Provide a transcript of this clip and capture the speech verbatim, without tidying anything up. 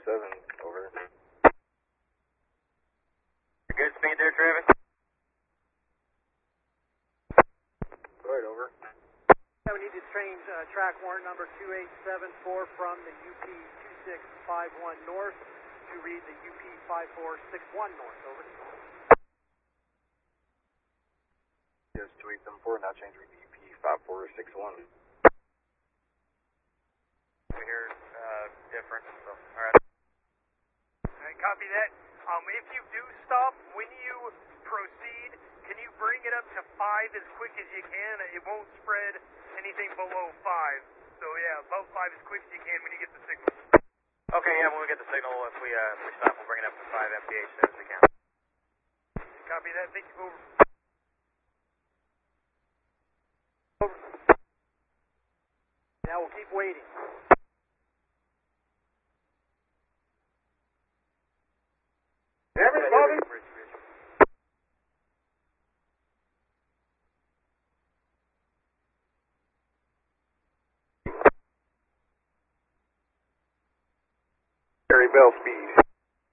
seven, over. Good speed there, Travis? Right, over. Yeah, we need to change uh, track warrant number two eight seven four from the U P two six five one north to read the U P five four six one north, over. Yes, two eight seven four, now change to U P five four six one. We hear uh, different, so, alright. Alright, copy that. Um, if you do stop, when you proceed, can you bring it up to five as quick as you can? It won't spread anything below five. So yeah, above five as quick as you can when you get the signal. Okay, yeah, when we get the signal, if we, uh, if we stop, we'll bring it up to five M P H as soon as we can. Copy that, thank you, over. Now we'll keep waiting. Everybody! Gary Bell speed.